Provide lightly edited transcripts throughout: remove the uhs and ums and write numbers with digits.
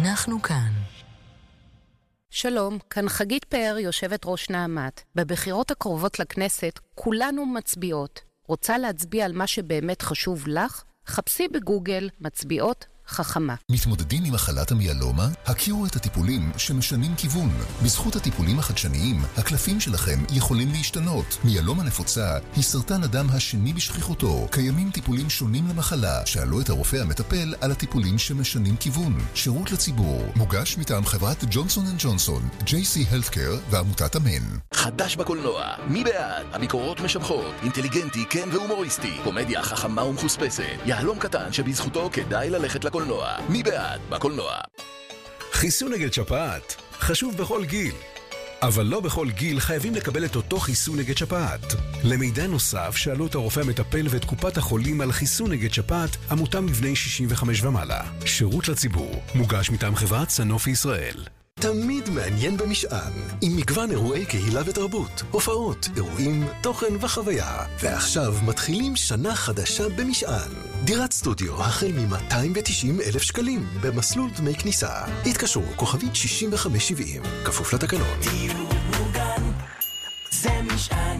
אנחנו כאן. שלום, כאן חגית פאר, יושבת ראש נעמת. בבחירות הקרובות לכנסת, כולנו מצביעות. רוצה להצביע על מה שבאמת חשוב לך? חפשי בגוגל מצביעות חכמה. מתמודדים עם מחלת המיאלומה? הכירו את הטיפולים שמשנים כיוון. בזכות הטיפולים החדשניים, הקלפים שלכם יכולים להשתנות. מיאלומה נפוצה היא סרטן הדם השני בשכיחותו. קיימים טיפולים שונים למחלה. שאלו את הרופא המטפל על הטיפולים שמשנים כיוון. שירות לציבור. מוגש מטעם חברת ג'ונסון & ג'ונסון, JC Healthcare ועמותת אמן. חדש בקולנוע. מי בעד? הביקורות משבחות. אינטליגנטי, כן והומוריסטי. קומדיה חכמה ומחוספסת. יהלום קטן שבזכותו כדאי ללכת לקולנוע. מי בעד? בקולנוע. חיסון נגד שפעת חשוב בכל גיל, אבל לא בכל גיל חייבים לקבל את אותו חיסון נגד שפעת. למידע נוסף שאלו את הרופא המטפל ואת קופת החולים על חיסון נגד שפעת המותאם לבני 65 ומעלה. שירות לציבור. מוגש מטעם חברת סנופי ישראל. תמיד מעניין במשען, עם מגוון אירועי קהילה ותרבות, הופעות, אירועים, תוכן וחוויה. ועכשיו מתחילים שנה חדשה במשען. דירת סטודיו החל מ-290,000 שקלים במסלול דמי כניסה. התקשרו כוכבית 6570, כפוף לתקנון. דיור מוגן, זה משען.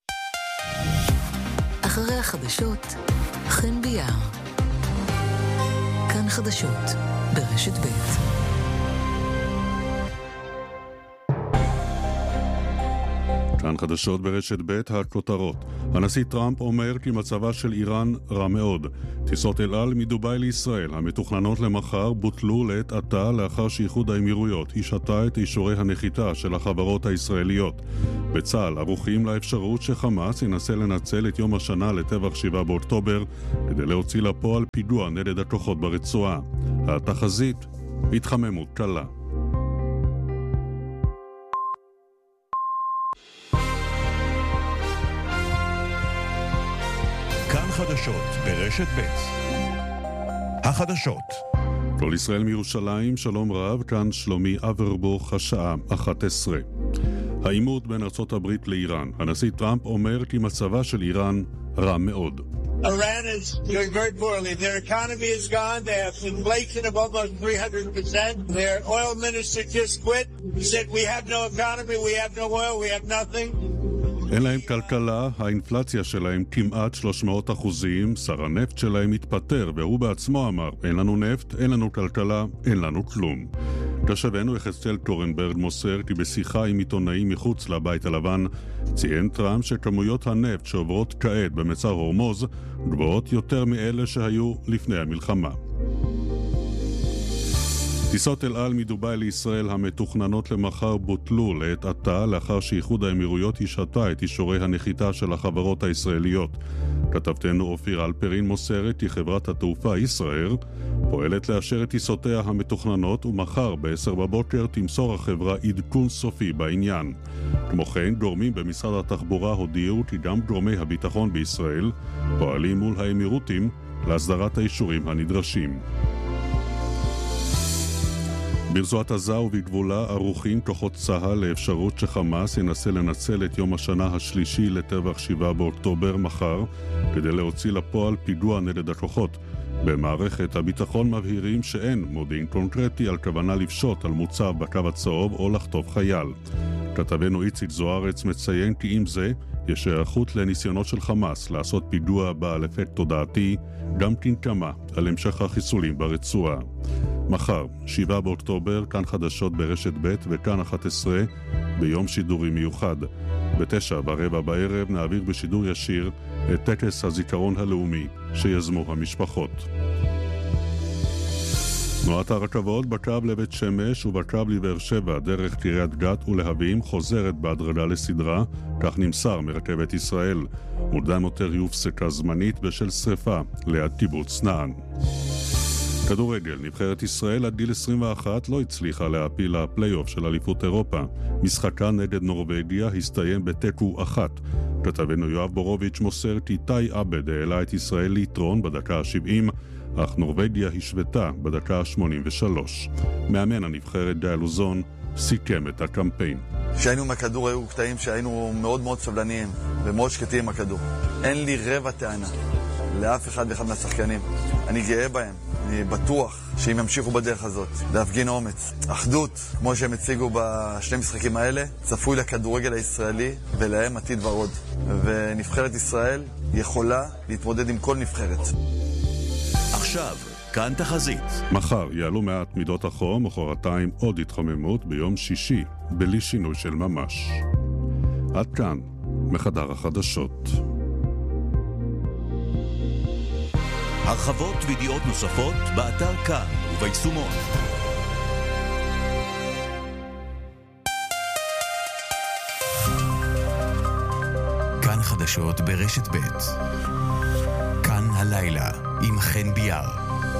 אחרי החדשות, חן ביאר. כאן חדשות, ברשת ב'. כאן חדשות ברשת ב' הכותרות. הנשיא טראמפ אומר כי מצבה של איראן רע מאוד. טיסות אל על מדובאי לישראל המתוכננות למחר בוטלו לעת עתה לאחר שאיחוד האמירויות השהתה את אישורי הנחיתה של החברות הישראליות. בצה"ל ערוכים לאפשרות שחמאס ינסה לנצל את יום השנה לטבח 7 באוקטובר כדי להוציא לפועל פיגוע נגד הכוחות ברצועה. התחזית התחממות קלה. חדשות ברשת ב'. החדשות. כל ישראל מירושלים, שלום רב, כאן שלומי אברבוך, השעה 11. העימות בין ארצות הברית לאיראן. הנשיא טראמפ אומר כי מצבה של איראן רע מאוד. Iran is doing very poorly. Their economy is gone. They have inflation of almost 300%. Their oil minister just quit. He said, we have no economy, we have no oil, we have nothing. אין להם כלכלה, האינפלציה שלהם כמעט 300%, שר הנפט שלהם התפטר, והוא בעצמו אמר, אין לנו נפט, אין לנו כלכלה, אין לנו כלום. תושבנו יחזקאל טורנברג מוסר כי בשיחה עם עיתונאים מחוץ לבית הלבן, ציין טראמפ שכמויות הנפט שעוברות כעת במצר הורמוז גבוהות יותר מאלה שהיו לפני המלחמה. טיסות אל על מדובאי לישראל המתוכננות למחר בוטלו לעת עתה לאחר שאיחוד האמירויות השהתה את אישורי הנחיתה של החברות הישראליות. כתבתנו אופיר אלפרין מוסרת כי חברת התעופה ישראל פועלת לאשר את טיסותיה המתוכננות ומחר ב-10 בבוקר תמסור החברה עדכון סופי בעניין. כמו כן, גורמים במשרד התחבורה הודיעו כי גם גורמי הביטחון בישראל פועלים מול האמירותים להסדרת האישורים הנדרשים. ברצועת עזה ובגבולה ערוכים כוחות צה"ל לאפשרות שחמאס ינסה לנצל את יום השנה השלישי לטבח 7 באוקטובר מחר כדי להוציא לפועל פיגוע נגד הכוחות. במערכת הביטחון מבהירים שאין מודיעין קונקרטי על כוונה לפשוט על מוצב בקו הצהוב או לחטוף חייל. כתבנו איציק זוארץ מציין כי עם זה יש היערכות לניסיונות של חמאס לעשות פיגוע בעל אפקט תודעתי, גם כנקמה על המשך החיסולים ברצועה. מחר, 7 באוקטובר, כאן חדשות ברשת ב' וכאן 11 ביום שידורי מיוחד. ב9:15 בערב נעביר בשידור ישיר את טקס הזיכרון הלאומי שיזמו המשפחות. תנועת הרכבות בקו לבית שמש ובקו לבאר שבע דרך קריית גת ולהבים חוזרת בהדרגה לסדרה, כך נמסר מרכבת ישראל. מוקדם יותר יופסקה זמנית בשל שריפה ליד קיבוץ נען. כדורגל, נבחרת ישראל עד גיל 21 לא הצליחה להעפיל לפלייאוף של אליפות אירופה. משחקה נגד נורווגיה הסתיים בתיקו 1. כתבנו יואב בורוביץ' מוסר כי איתי עבד העלה את ישראל ליתרון בדקה ה-70, אך נורווגיה השוותה בדקה ה-83. מאמן הנבחרת גיא לוזון סיכם את הקמפיין. כשהיינו עם הכדור היו קטעים שהיינו מאוד מאוד סבלניים ומאוד שקטים עם הכדור. אין לי רבע טענה לאף אחד מהשחקנים. אני גאה בהם. אני בטוח שאם ימשיכו בדרך הזאת, להפגין אומץ, אחדות, כמו שהם הציגו בשני משחקים האלה, צפוי לכדורגל הישראלי ולהם עתיד ורוד. ונבחרת ישראל יכולה להתמודד עם כל נבחרת. עכשיו, כאן תחזית. מחר יעלו מעט מידות החום, מחרתיים עוד התחממות, ביום שישי, בלי שינוי של ממש. עד כאן, מחדר החדשות. הרחבות וידיעות נוספות באתר כאן וביישומון. כאן חדשות ברשת ב'. כאן הלילה עם חן ביאר.